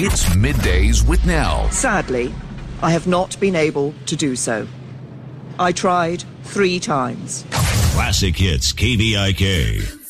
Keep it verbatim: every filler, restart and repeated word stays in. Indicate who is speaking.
Speaker 1: Hits Middays with Nell.
Speaker 2: Sadly, I have not been able to do so. I tried three times.
Speaker 3: Classic Hits K V I K.